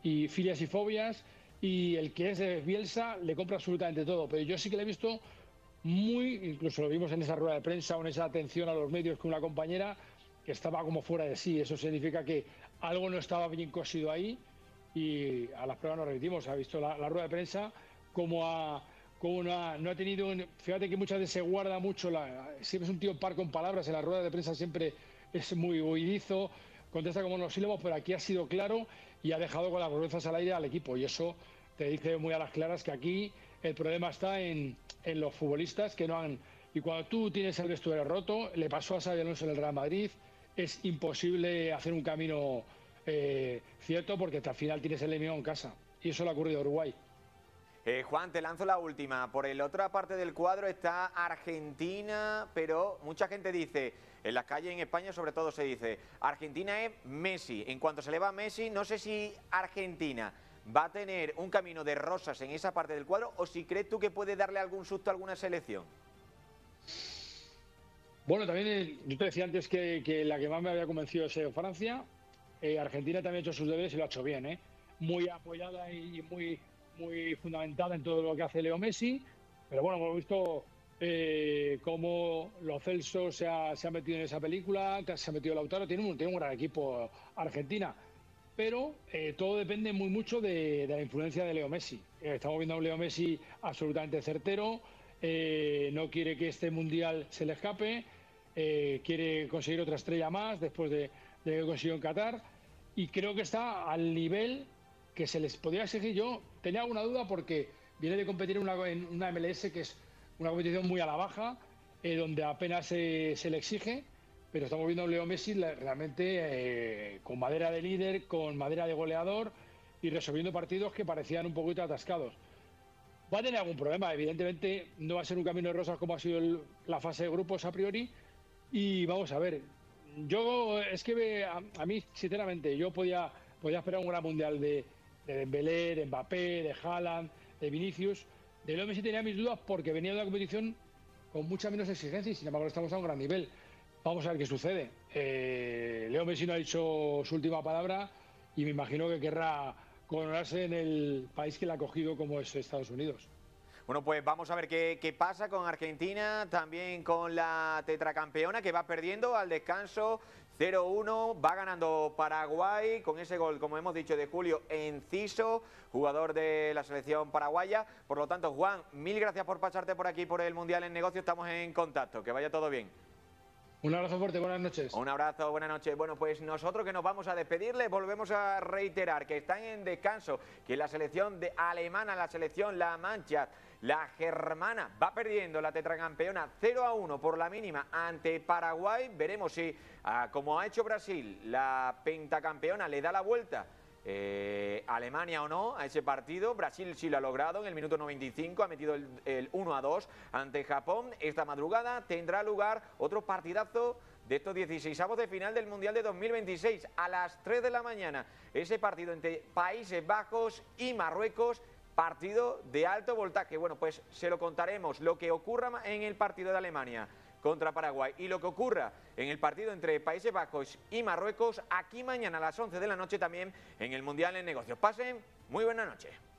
y filias y fobias, y el que es de Bielsa le compra absolutamente todo, pero yo sí que le he visto incluso lo vimos en esa rueda de prensa o en esa atención a los medios con una compañera que estaba como fuera de sí. Eso significa que algo no estaba bien cosido ahí y a las pruebas nos remitimos. Ha visto la rueda de prensa como no ha tenido. Fíjate que muchas veces se guarda mucho, siempre es un tío par con palabras, en la rueda de prensa siempre es muy huidizo, contesta como unos sílabos, pero aquí ha sido claro y ha dejado con las vergüenzas al aire al equipo. Y eso te dice muy a las claras que aquí el problema está en los futbolistas que no han. Y cuando tú tienes el vestuario roto, le pasó a Xabi Alonso en el Real Madrid, es imposible hacer un camino cierto porque hasta el final tienes el eliminado en casa. Y eso le ha ocurrido a Uruguay. Juan, te lanzo la última. Por la otra parte del cuadro está Argentina, pero mucha gente dice, en las calles en España sobre todo se dice, Argentina es Messi. En cuanto se le va a Messi, no sé si Argentina va a tener un camino de rosas en esa parte del cuadro o si crees tú que puede darle algún susto a alguna selección. Bueno, también yo te decía antes que la que más me había convencido es Francia. Argentina también ha hecho sus deberes y lo ha hecho bien, ¿eh? Muy apoyada y muy fundamentada en todo lo que hace Leo Messi. Pero bueno, hemos visto cómo Lo Celso se ha metido en esa película, se ha metido Lautaro. Tiene un gran equipo Argentina. Pero todo depende mucho de la influencia de Leo Messi. Estamos viendo a un Leo Messi absolutamente certero. No quiere que este mundial se le escape, quiere conseguir otra estrella más después de que consiguió en Qatar, y creo que está al nivel que se les podría exigir. Yo tenía alguna duda porque viene de competir en una MLS que es una competición muy a la baja, donde apenas se le exige, pero estamos viendo a Leo Messi realmente con madera de líder, con madera de goleador y resolviendo partidos que parecían un poquito atascados. Va a tener algún problema, evidentemente no va a ser un camino de rosas como ha sido la fase de grupos a priori, y vamos a ver, yo es que a mí sinceramente yo podía esperar un gran mundial de Dembélé, de Mbappé, de Haaland, de Vinicius. De Leo Messi tenía mis dudas porque venía de una competición con mucha menos exigencia y sin embargo estamos a un gran nivel. Vamos a ver qué sucede. Leo Messi no ha dicho su última palabra y me imagino que querrá coronarse en el país que le ha acogido, como es Estados Unidos. Bueno, pues vamos a ver qué pasa con Argentina, también con la tetracampeona que va perdiendo al descanso 0-1, va ganando Paraguay con ese gol, como hemos dicho, de Julio Enciso, jugador de la selección paraguaya. Por lo tanto, Juan, mil gracias por pasarte por aquí por el Mundial en Negocio, estamos en contacto, que vaya todo bien. Un abrazo fuerte, buenas noches. Un abrazo, buenas noches. Bueno, pues nosotros que nos vamos a despedirles, volvemos a reiterar que están en descanso, que la selección alemana, la selección La Mancha, la germana, va perdiendo la tetracampeona 0-1 por la mínima ante Paraguay. Veremos si, como ha hecho Brasil, la pentacampeona le da la vuelta. Alemania o no a ese partido. Brasil sí lo ha logrado en el minuto 95, ha metido el 1-2 ante Japón. Esta madrugada tendrá lugar otro partidazo de estos 16avos de final del Mundial de 2026 a las 3 de la mañana. Ese partido entre Países Bajos y Marruecos, partido de alto voltaje. Bueno, pues se lo contaremos, lo que ocurra en el partido de Alemania contra Paraguay y lo que ocurra en el partido entre Países Bajos y Marruecos aquí mañana a las 11 de la noche también en el Mundial en Negocios. Pasen muy buena noche.